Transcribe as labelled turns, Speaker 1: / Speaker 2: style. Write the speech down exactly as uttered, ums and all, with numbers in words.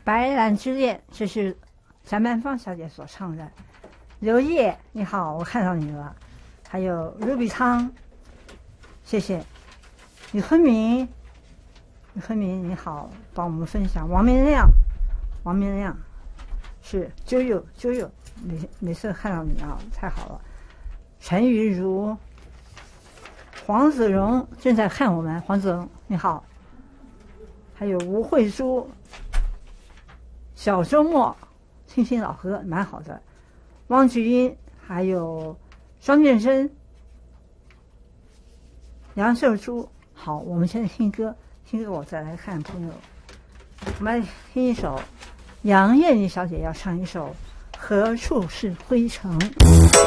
Speaker 1: 白兰之恋》，这是翟曼芳小姐所唱的。刘烨，你好，我看到你了。还有卢比昌，谢谢。李亨民，李亨民你好，帮我们分享。王明亮，王明亮是啾啾啾啾，每每次看到你啊，太好了。陈玉如，黄子荣正在看我们，黄子荣你好。还有吴慧珠，小周末听听老歌蛮好的。汪菊英，还有庄建真、杨秀珠。好，我们现在听歌，听歌我再来看朋友。我们来听一首杨艳丽小姐要唱一首《何处是灰尘》。